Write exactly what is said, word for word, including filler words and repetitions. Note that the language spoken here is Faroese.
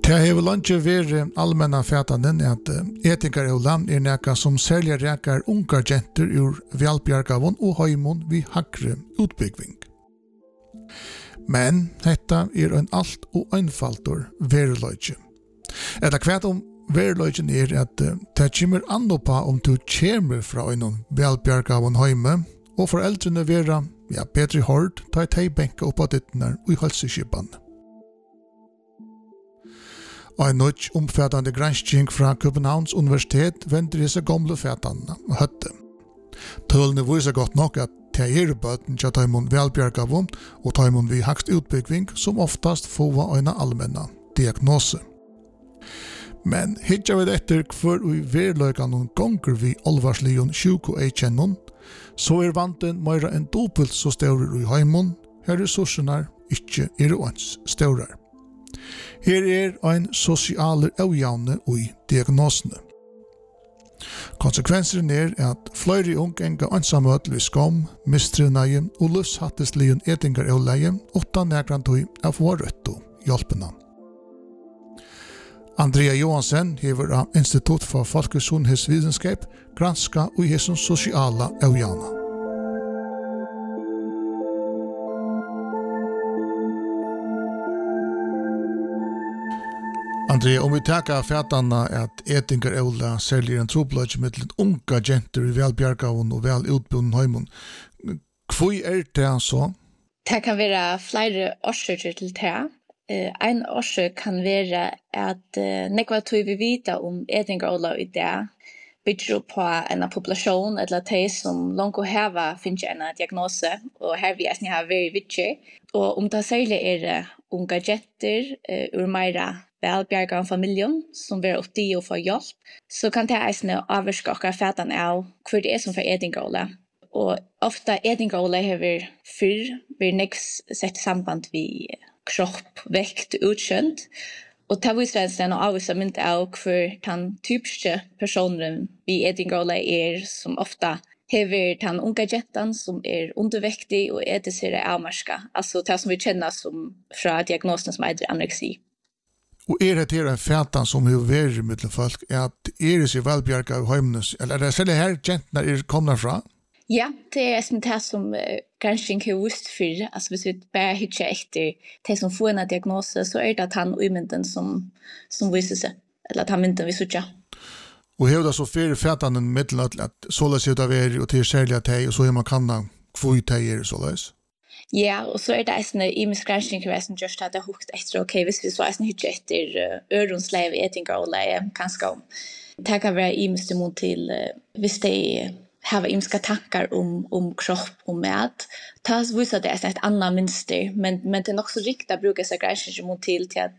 Det har lenge vært allmänna fætanen at etingarævla er nekka som særlig rekar ungar jenter ur velbjargavon og haimon vi hakre utbyggving. Men detta er en alt og einfaldur veruløyge. Eller kvært om veruløygen er at det kommer an på om du kommer fra en velbjargavon haime, og foreldrene vera ja, bedre hård, ta et hei benka oppa dittnar og i halseskipan. Og en nødt omfattende gransking fra Københavns Universitet venter disse gamle fætene og høtte. Tølene viser godt nok at det er bøten til taimon velbjergavon og taimon vi hakst utbyggving som oftast får en allmänna diagnose. Men hittar vi etter hver og i verløygan noen gonger vi alvarslion tjugo ei kjennon, så er vanten meira enn dobbelt så staurer i heimon, her ressursene ikke er oans staurer. Her er ein sosialer avjavne i diagnosene. Konsekvensen er at flere unge enga ansamøtel i skam, mistrivnæge og løshatteslige etingar avleie utan nekrantøy av vårøtto hjelpena. Andrea Johansen hever av Institutt for Folkesunnhetsvitenskap granska og hesson sosiala avjavne. Andrea, om vi tackar fætanna at etingar eula særlig en trobløyge mittlen unga jenter i velbjargavon og vel utbunden heimon, hvor er det så? Det kan være flere årsaker til det. En årsak kan være at nekva tog vi vita om etingar eula i det bygger på en populasjon eller de som langt heva finnes en diagnose, og her vi er har vært vittig. Og om det særlig er unga jenter ur meira velbjargan familjen som vil opp de og få hjelp, så kan det eisne avvarske okkar fætan av hvor det er som får etingaule. Og ofta etingaule hever fyrr blir neks sett samband vi kropp, vekt, utkjønt. Og det viser en og avvisa mynd av hvor den typiske personen vi etingaule er som ofta hever den unga jettan som er undervektig og etisere avmarska. Altså det som vi kjenner som fra diagnosen som er anoreksi. Og er det her en fætan som har vært mellom folk, at er det seg velbjerga av heimenes, eller er det selv her jentene er kommet fra? Ja, det er som det som uh, kanskje ikke har vist for. Altså hvis vi bare hittar etter det som får en diagnose, så er det han umynden som, som viser seg, eller at han mynden vi suttja. Og her er det så flere fætanen mellom at så løs ut av er og til særlig at hei, og så er man kanna hvor hei er så løs. Ja, og så er det eisne i min skransjinger som just hadde hukt etter, ok, hvis vi så eisne hittar etter øronsleiv, etingar og leie, kanskje om. Det kan være imeste mot til, hvis de har imska tankar om, om kropp og mat, ta viser det eisne et annet minster, men, men det er nok så riktig å bruke seg skransjinger mot til til at